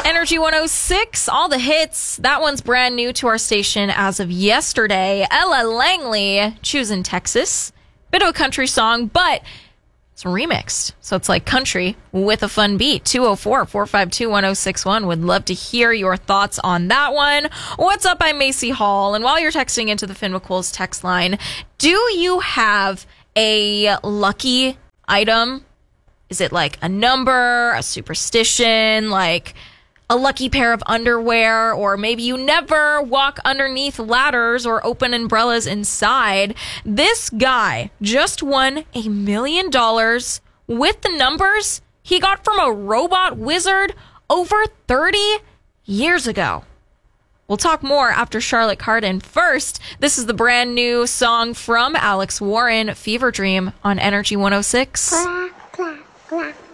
Energy 106, all the hits. That one's brand new to our station as of yesterday. Ella Langley, Choosing Texas. Bit of a country song, but it's remixed. So it's like country with a fun beat. 204-452-1061. Would love to hear your thoughts on that one. What's up? I'm Macy Hall. And while you're texting into the Finn McCool's text line, do you have a lucky item? Is it like a number, a superstition, like a lucky pair of underwear, or maybe you never walk underneath ladders or open umbrellas inside? This guy just won $1 million with the numbers he got from a robot wizard over 30 years ago. We'll talk more after Charlotte Cardin. First, this is the brand new song from Alex Warren, Fever Dream, on Energy 106. Clap, clap, clap.